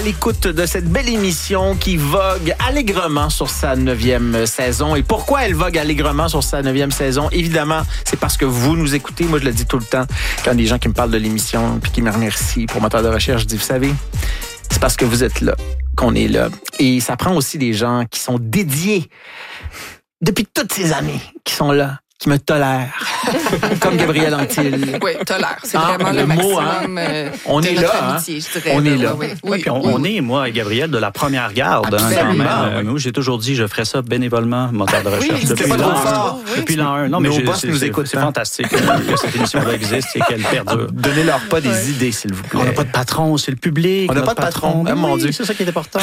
L'écoute de cette belle émission qui vogue allègrement sur sa 9e saison. Et pourquoi elle vogue allègrement sur sa 9e saison? Évidemment, c'est parce que vous nous écoutez. Moi, je le dis tout le temps quand des gens qui me parlent de l'émission puis qui me remercient pour Moteur de recherche, je dis, vous savez, c'est parce que vous êtes là qu'on est là. Et ça prend aussi des gens qui sont dédiés depuis toutes ces années, qui sont là, qui me tolèrent, comme Gabriel Anctil. Oui, tolère, c'est vraiment le maximum. On est là, amitié, je dirais. On est là. Oui, puis on est, moi et Gabriel, de la première garde. Quand même. Moi, j'ai toujours dit, je ferais ça bénévolement, Moteur de recherche. Depuis l'an 1. Non, mais nos boss nous écoutent. C'est fantastique que cette émission-là existe et qu'elle perdure. Donnez-leur pas des idées, s'il vous plaît. On n'a pas de patron, c'est le public. On n'a pas de patron. Mon Dieu, c'est ça qui est important.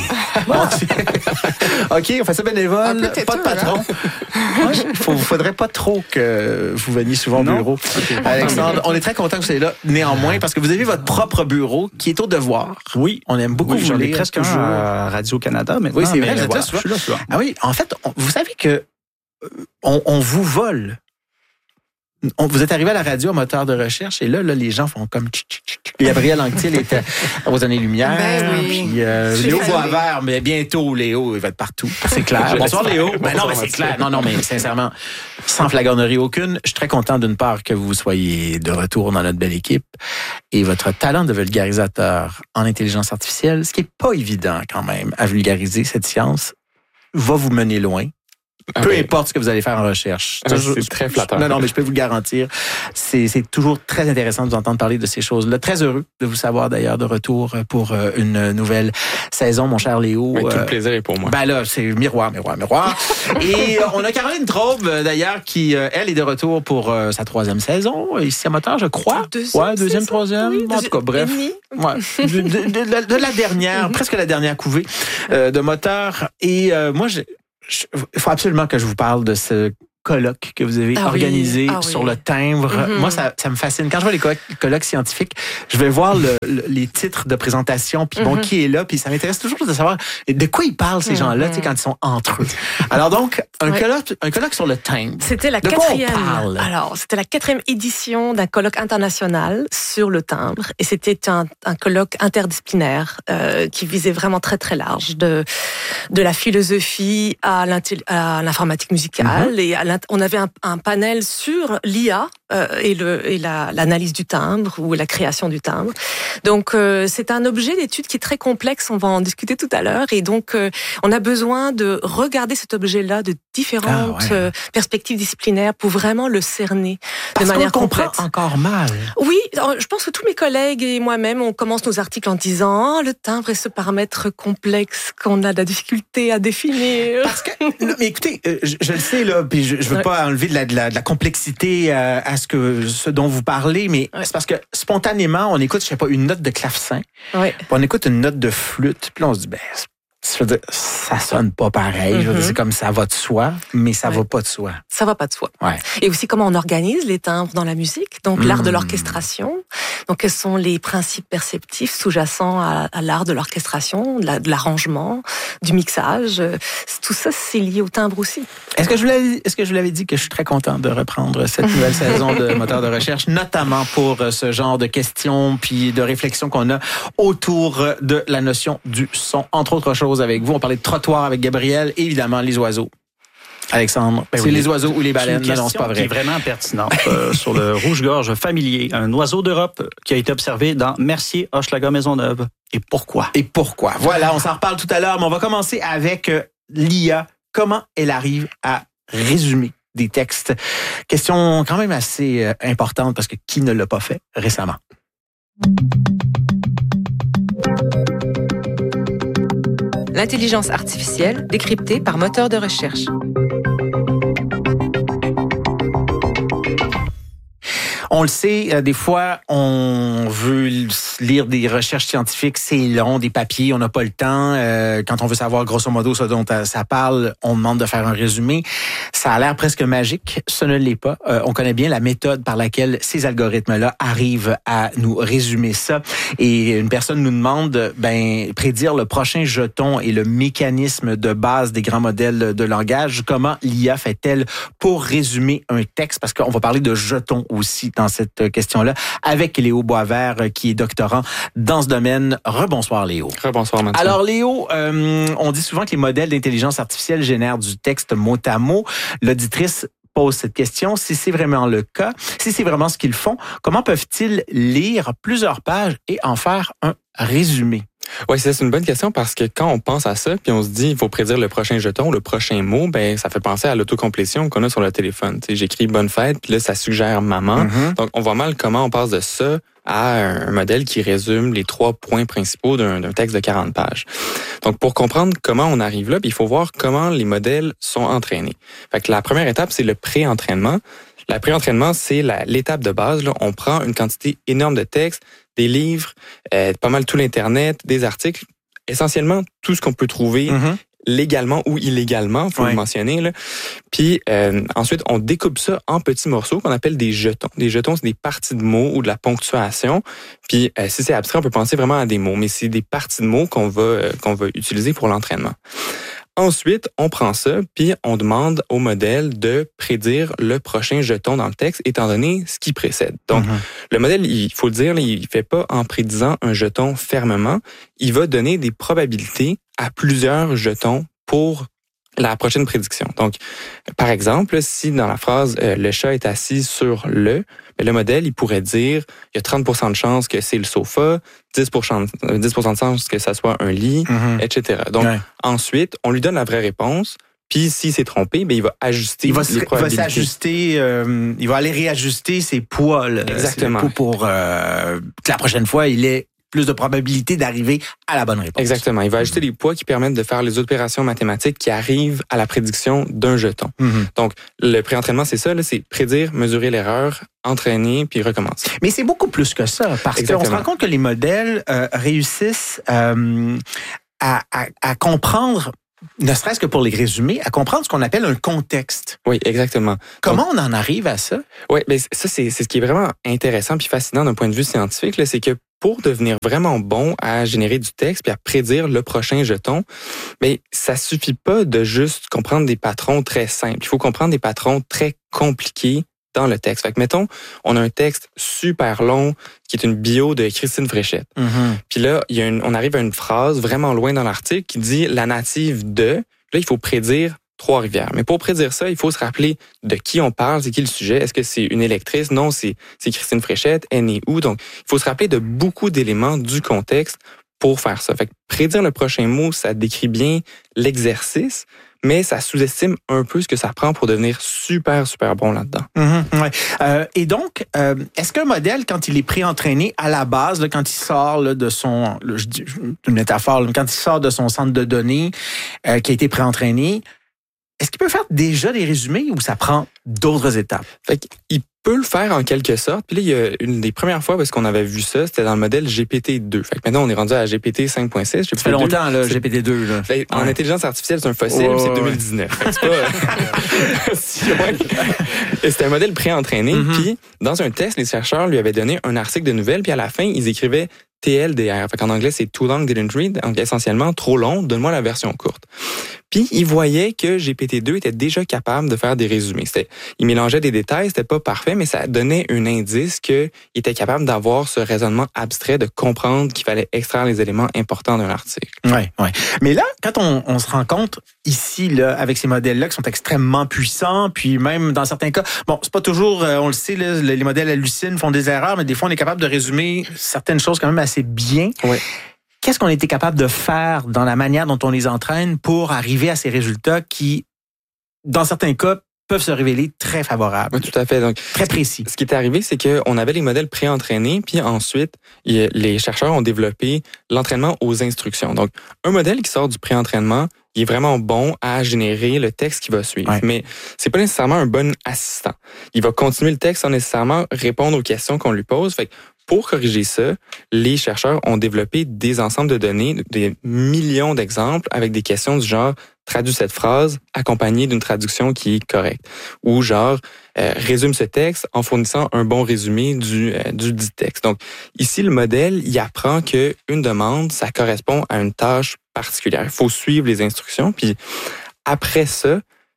OK, on fait ça bénévole. Pas de patron. Il faudrait pas trop que vous veniez souvent au bureau. Okay. Alexandre, on est très content que vous soyez là, néanmoins, parce que vous avez votre propre bureau qui est au devoir. Oui. On aime beaucoup vous lire. Presque toujours à Radio-Canada maintenant. Oui, c'est vrai, je suis là souvent. Ah oui, en fait, vous savez que on vous vole. Vous êtes arrivé à la radio à Moteur de recherche et là les gens font comme... Gabriel Anctil était aux années-lumière. Oui. Puis Léo Boisvert, mais bientôt, Léo, il va être partout. C'est clair. Bonsoir, Léo. Ben non, mais c'est clair. Non, mais sincèrement, sans flagornerie aucune, je suis très content d'une part que vous soyez de retour dans notre belle équipe et votre talent de vulgarisateur en intelligence artificielle, ce qui est pas évident quand même à vulgariser cette science, va vous mener loin. Peu importe ce que vous allez faire en recherche. C'est très flatteur. Non, mais je peux vous le garantir. C'est toujours très intéressant de vous entendre parler de ces choses-là. Très heureux de vous savoir d'ailleurs de retour pour une nouvelle saison, mon cher Léo. Oui, tout le plaisir est pour moi. Ben là, c'est miroir. Et on a Caroline Traube, d'ailleurs, qui, elle, est de retour pour sa 3e saison, ici à Moteur, je crois. Deuxième, troisième. Oui, en tout cas, bref. Ouais. De la dernière, presque la dernière couvée de Moteur. Et moi, il faut absolument que je vous parle de ce colloque que vous avez organisé sur le timbre. Mm-hmm. Moi, ça me fascine. Quand je vois les colloques scientifiques, je vais voir les titres de présentation, puis bon, qui est là, puis ça m'intéresse toujours de savoir de quoi ils parlent, ces gens-là, tu sais, quand ils sont entre eux. Alors donc, un colloque sur le timbre. C'était la quatrième. Alors, c'était la 4e édition d'un colloque international sur le timbre, et c'était un colloque interdisciplinaire qui visait vraiment très très large, de la philosophie à l'informatique musicale et on avait un panel sur l'IA et l'analyse du timbre ou la création du timbre. Donc, c'est un objet d'étude qui est très complexe, on va en discuter tout à l'heure. Et donc, on a besoin de regarder cet objet-là de différentes perspectives disciplinaires pour vraiment le cerner de manière complète. Comprend encore mal. Oui, je pense que tous mes collègues et moi-même, on commence nos articles en disant le timbre est ce paramètre complexe qu'on a de la difficulté à définir. Parce que, mais écoutez, je le sais, là, puis je veux pas enlever de la complexité à ce dont vous parlez, mais c'est parce que spontanément, on écoute, je sais pas, une note de clavecin, puis on écoute une note de flûte, puis là, on se dit, ça sonne pas pareil. Je veux dire, c'est comme ça va de soi, mais ça va pas de soi. Ça va pas de soi. Ouais. Et aussi comment on organise les timbres dans la musique, donc l'art de l'orchestration. Donc quels sont les principes perceptifs sous-jacents à l'art de l'orchestration, de l'arrangement, du mixage. Tout ça, c'est lié au timbre aussi. Est-ce que je vous l'avais dit que je suis très content de reprendre cette nouvelle saison de Moteur de recherche, notamment pour ce genre de questions puis de réflexions qu'on a autour de la notion du son, entre autres choses avec vous. On parlait de trottoir avec Gabriel, et évidemment les oiseaux. Alexandre, c'est les oiseaux ou les baleines? Non, c'est pas vrai. Qui est vraiment pertinente sur le rouge-gorge familier, un oiseau d'Europe qui a été observé dans Mercier, Hochelaga, Maisonneuve. Et pourquoi? Voilà, on s'en reparle tout à l'heure, mais on va commencer avec l'IA. Comment elle arrive à résumer des textes? Question quand même assez importante, parce que qui ne l'a pas fait récemment? L'intelligence artificielle décryptée par moteur de recherche. On le sait, des fois, on veut lire des recherches scientifiques, c'est long, des papiers, on n'a pas le temps. Quand on veut savoir grosso modo ce dont ça parle, on demande de faire un résumé. Ça a l'air presque magique, ce ne l'est pas. On connaît bien la méthode par laquelle ces algorithmes-là arrivent à nous résumer ça. Et une personne nous demande, prédire le prochain jeton et le mécanisme de base des grands modèles de langage. Comment l'IA fait-elle pour résumer un texte? Parce qu'on va parler de jetons aussi dans dans cette question-là avec Léo Boisvert, qui est doctorant dans ce domaine. Rebonsoir, Léo. Rebonsoir, Mathieu. Alors, Léo, on dit souvent que les modèles d'intelligence artificielle génèrent du texte mot à mot. L'auditrice pose cette question. Si c'est vraiment le cas, si c'est vraiment ce qu'ils font, comment peuvent-ils lire plusieurs pages et en faire un résumé? Oui, c'est une bonne question parce que quand on pense à ça, puis on se dit il faut prédire le prochain jeton, le prochain mot, ben ça fait penser à l'autocomplétion qu'on a sur le téléphone. Tu sais, j'écris bonne fête, puis là ça suggère maman. Donc on voit mal comment on passe de ça à un modèle qui résume les 3 points principaux d'un texte de 40 pages. Donc pour comprendre comment on arrive là, il faut voir comment les modèles sont entraînés. Fait que la première étape, c'est le pré-entraînement. Le pré-entraînement, c'est l'étape de base. Là. On prend une quantité énorme de textes, des livres, pas mal tout l'Internet, des articles, essentiellement tout ce qu'on peut trouver légalement ou illégalement, faut le mentionner. Là. Puis ensuite, on découpe ça en petits morceaux qu'on appelle des jetons. Des jetons, c'est des parties de mots ou de la ponctuation. Puis si c'est abstrait, on peut penser vraiment à des mots, mais c'est des parties de mots qu'on va utiliser pour l'entraînement. Ensuite, on prend ça, puis on demande au modèle de prédire le prochain jeton dans le texte, étant donné ce qui précède. Donc, le modèle, il faut le dire, il fait pas en prédisant un jeton fermement. Il va donner des probabilités à plusieurs jetons pour la prochaine prédiction. Donc, par exemple, si dans la phrase « le chat est assis sur le », le modèle, il pourrait dire il y a 30% de chances que c'est le sofa, 10% de chances que ça soit un lit, etc. Donc, ensuite, on lui donne la vraie réponse. Puis, s'il s'est trompé, ben il va ajuster les probabilités. Il va s'ajuster, il va aller réajuster ses poids. Là, exactement. Pour que la prochaine fois, il ait plus de probabilité d'arriver à la bonne réponse. Exactement. Il va ajouter les poids qui permettent de faire les opérations mathématiques qui arrivent à la prédiction d'un jeton. Donc, le pré-entraînement, c'est ça, là, c'est prédire, mesurer l'erreur, entraîner, puis recommencer. Mais c'est beaucoup plus que ça, parce qu'on se rend compte que les modèles réussissent à comprendre, ne serait-ce que pour les résumer, à comprendre ce qu'on appelle un contexte. Oui, exactement. Comment on en arrive à ça? Oui, mais ça, c'est ce qui est vraiment intéressant puis fascinant d'un point de vue scientifique, là, c'est que pour devenir vraiment bon à générer du texte puis à prédire le prochain jeton, mais ça suffit pas de juste comprendre des patrons très simples. Il faut comprendre des patrons très compliqués dans le texte. Fait que, mettons, on a un texte super long qui est une bio de Christine Fréchette. Puis là, on arrive à une phrase vraiment loin dans l'article qui dit « la native de ». Là, il faut prédire Trois-Rivières. Mais pour prédire ça, il faut se rappeler de qui on parle, c'est qui le sujet. Est-ce que c'est une électrice? Non, c'est Christine Fréchette. Elle est où? Donc, il faut se rappeler de beaucoup d'éléments du contexte pour faire ça. Fait que prédire le prochain mot, ça décrit bien l'exercice, mais ça sous-estime un peu ce que ça prend pour devenir super, super bon là-dedans. Et donc, est-ce qu'un modèle, quand il est pré-entraîné à la base, là, quand il sort là, de son, je dis une métaphore, là, quand il sort de son centre de données qui a été pré-entraîné, est-ce qu'il peut faire déjà des résumés ou ça prend d'autres étapes? Fait qu'il peut le faire en quelque sorte. Puis là, il y a une des premières fois parce qu'on avait vu ça, c'était dans le modèle GPT-2. Fait que maintenant, on est rendu à GPT 5.6. Ça fait longtemps, là, GPT-2. Là. Fait, en intelligence artificielle, c'est un fossile, c'est 2019. Fait que c'est pas... C'était un modèle pré-entraîné. Puis, dans un test, les chercheurs lui avaient donné un article de nouvelles, puis à la fin, ils écrivaient TLDR. Fait qu'en anglais, c'est Too Long Didn't Read. Donc, essentiellement, trop long, donne-moi la version courte. Puis, ils voyaient que GPT-2 était déjà capable de faire des résumés. Il mélangeait des détails, c'était pas parfait, mais ça donnait un indice qu'il était capable d'avoir ce raisonnement abstrait, de comprendre qu'il fallait extraire les éléments importants d'un article. Oui. Mais là, quand on se rend compte ici, là, avec ces modèles-là qui sont extrêmement puissants, puis même dans certains cas, bon, c'est pas toujours, on le sait, là, les modèles hallucinent, font des erreurs, mais des fois, on est capable de résumer certaines choses quand même assez bien. Oui. Qu'est-ce qu'on a été capable de faire dans la manière dont on les entraîne pour arriver à ces résultats qui, dans certains cas, peuvent se révéler très favorables? Oui, tout à fait. Donc, très précis. Ce qui est arrivé, c'est qu'on avait les modèles pré-entraînés, puis ensuite, les chercheurs ont développé l'entraînement aux instructions. Donc, un modèle qui sort du pré-entraînement, il est vraiment bon à générer le texte qui va suivre. Ouais. Mais c'est pas nécessairement un bon assistant. Il va continuer le texte sans nécessairement répondre aux questions qu'on lui pose. Fait que pour corriger ça, les chercheurs ont développé des ensembles de données, des millions d'exemples avec des questions du genre « traduis cette phrase accompagnée d'une traduction qui est correcte » ou genre « résume ce texte en fournissant un bon résumé du dit texte ». Donc ici, le modèle, il apprend qu'une demande, ça correspond à une tâche particulière. Il faut suivre les instructions, puis après ça,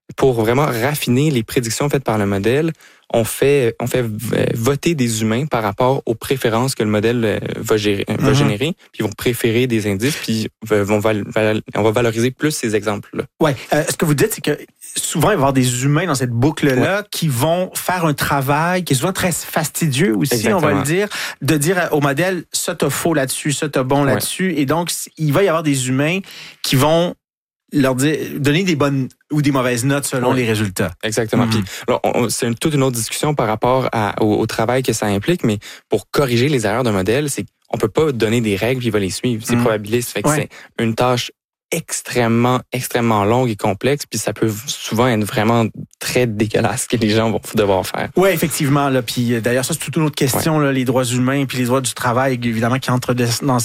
pour vraiment raffiner les prédictions faites par le modèle, on fait voter des humains par rapport aux préférences que le modèle va générer, puis ils vont préférer des indices, puis on va valoriser plus ces exemples-là. Oui. Ce que vous dites, c'est que souvent, il va y avoir des humains dans cette boucle-là qui vont faire un travail qui est souvent très fastidieux aussi, Exactement. On va le dire, de dire au modèle, ça t'as faux là-dessus, ça t'as bon là-dessus. Et donc, il va y avoir des humains qui vont leur dire, donner des bonnes ou des mauvaises notes selon les résultats. Exactement. Puis, alors, c'est toute une autre discussion par rapport au travail que ça implique, mais pour corriger les erreurs d'un modèle, c'est qu'on peut pas donner des règles puis il va les suivre. C'est probabiliste, fait que c'est une tâche extrêmement longue et complexe, puis ça peut souvent être vraiment très dégueulasse que les gens vont devoir faire. Oui, effectivement. Là, puis d'ailleurs, ça c'est toute une autre question, là, les droits humains puis les droits du travail, évidemment, qui entrent dans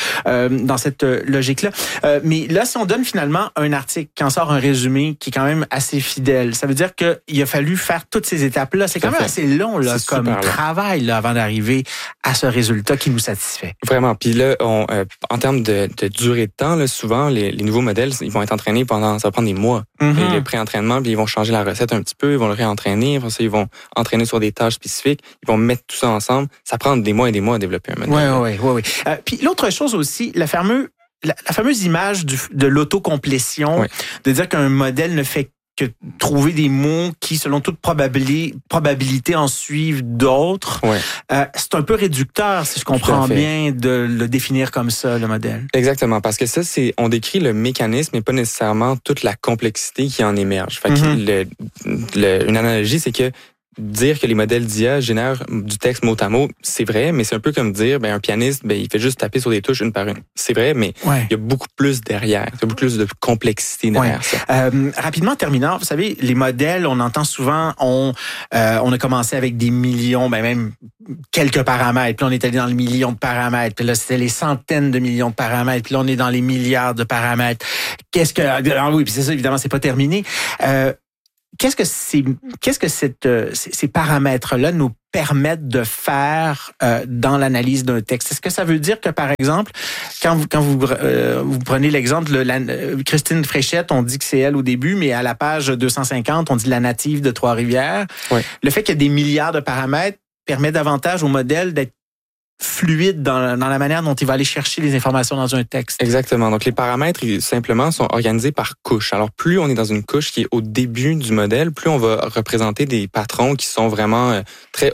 cette logique-là. Mais là, si on donne finalement un article qui en sort un résumé qui est quand même assez fidèle, ça veut dire qu'il a fallu faire toutes ces étapes-là. C'est quand même assez long là, comme travail là, avant d'arriver à ce résultat qui nous satisfait. Vraiment. Puis là, en termes de durée de temps, là, souvent, les nouveaux modèles, ils vont être entraînés ça va prendre des mois. Le pré-entraînement, puis ils vont changer la recette un petit peu, ils vont le réentraîner, après ça, ils vont entraîner sur des tâches spécifiques, ils vont mettre tout ça ensemble. Ça prend des mois et des mois à développer un modèle. Oui. Puis l'autre chose aussi, la fameuse image de l'autocomplétion, de dire qu'un modèle ne fait que trouver des mots qui, selon toute probabilité, en suivent d'autres. C'est un peu réducteur, si je comprends bien, de le définir comme ça, le modèle. Exactement, parce que ça, on décrit le mécanisme et pas nécessairement toute la complexité qui en émerge. Fait que une analogie, c'est que dire que les modèles d'IA génèrent du texte mot à mot, c'est vrai, mais c'est un peu comme dire, un pianiste, il fait juste taper sur des touches une par une. C'est vrai, mais il y a beaucoup plus derrière. Il y a beaucoup plus de complexité derrière ça. Rapidement, en terminant, vous savez, les modèles, on entend souvent, on a commencé avec des millions, même quelques paramètres, puis là, on est allé dans le million de paramètres, puis là, c'était les centaines de millions de paramètres, puis là, on est dans les milliards de paramètres. Puis c'est ça, évidemment, c'est pas terminé. Qu'est-ce que ces paramètres-là nous permettent de faire dans l'analyse d'un texte? Est-ce que ça veut dire que, par exemple, quand vous prenez l'exemple, Christine Fréchette, on dit que c'est elle au début, mais à la page 250, on dit la native de Trois-Rivières. Le fait qu'il y a des milliards de paramètres permet davantage au modèle d'être fluide dans la manière dont il va aller chercher les informations dans un texte. Exactement. Donc, les paramètres, simplement, sont organisés par couche. Alors, plus on est dans une couche qui est au début du modèle, plus on va représenter des patrons qui sont vraiment très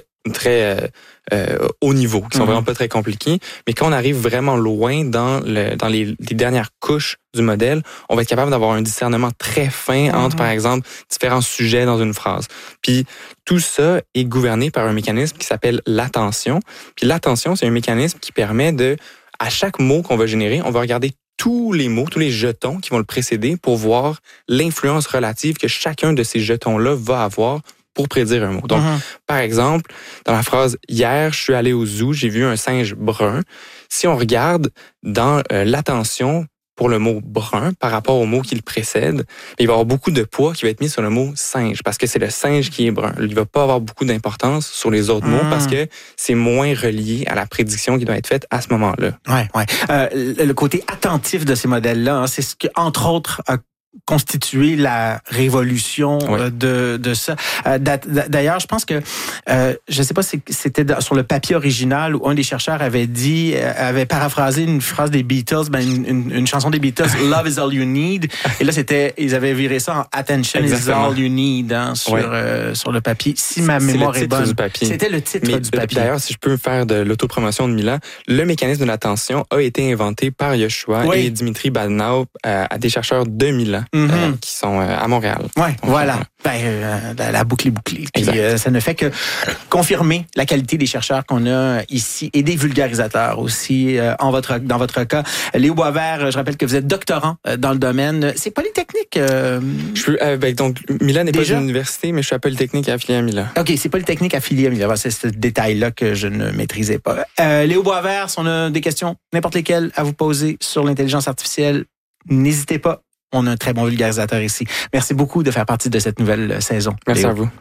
haut niveau, qui sont vraiment pas très compliqués. Mais quand on arrive vraiment loin dans les dernières couches du modèle, on va être capable d'avoir un discernement très fin entre, par exemple, différents sujets dans une phrase. Puis tout ça est gouverné par un mécanisme qui s'appelle l'attention. Puis l'attention, c'est un mécanisme qui permet à chaque mot qu'on va générer, on va regarder tous les mots, tous les jetons qui vont le précéder pour voir l'influence relative que chacun de ces jetons-là va avoir pour prédire un mot. Donc, par exemple, dans la phrase « Hier, je suis allé au zoo, j'ai vu un singe brun », si on regarde dans l'attention pour le mot « brun » par rapport au mot qui le précède, il va y avoir beaucoup de poids qui va être mis sur le mot « singe » parce que c'est le singe qui est brun. Il ne va pas avoir beaucoup d'importance sur les autres mots parce que c'est moins relié à la prédiction qui doit être faite à ce moment-là. Le côté attentif de ces modèles-là, c'est ce qui, entre autres, a constituer la révolution de ça. D'ailleurs, je pense que je sais pas si c'était sur le papier original où un des chercheurs avait paraphrasé une phrase des Beatles, une chanson des Beatles, Love is all you need. Et là, ils avaient viré ça en Attention is all you need sur le papier. Si ma mémoire est bonne, c'était le titre du papier. D'ailleurs, si je peux faire de l'autopromotion de Milan, le mécanisme de l'attention a été inventé par Yoshua et Dimitri Badnau, des chercheurs de Milan. Qui sont à Montréal. Voilà. La boucle est bouclée. Puis ça ne fait que confirmer la qualité des chercheurs qu'on a ici et des vulgarisateurs aussi dans votre cas. Léo Boisvert, je rappelle que vous êtes doctorant dans le domaine. C'est Polytechnique. Donc Milan n'est pas une université, mais je suis à Polytechnique affilié à Milan. OK, c'est Polytechnique affilié à Milan. C'est ce détail-là que je ne maîtrisais pas. Léo Boisvert, si on a des questions, n'importe lesquelles à vous poser sur l'intelligence artificielle, n'hésitez pas. On a un très bon vulgarisateur ici. Merci beaucoup de faire partie de cette nouvelle saison. Merci à vous.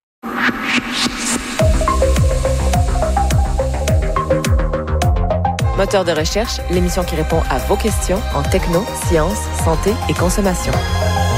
Moteur de recherche, l'émission qui répond à vos questions en techno, sciences, santé et consommation.